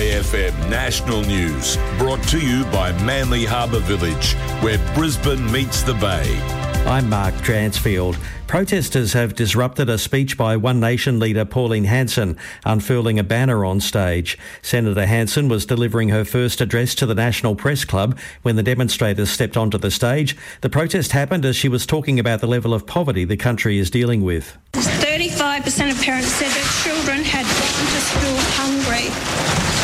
SAFM National News, brought to you by Manly Harbour Village, where Brisbane meets the Bay. I'm Mark Dransfield. Protesters have disrupted a speech by One Nation leader Pauline Hanson, unfurling a banner on stage. Senator Hanson was delivering her first address to the National Press Club when the demonstrators stepped onto the stage. The protest happened as she was talking about the level of poverty the country is dealing with. 35% of parents said their children had gone to school hungry.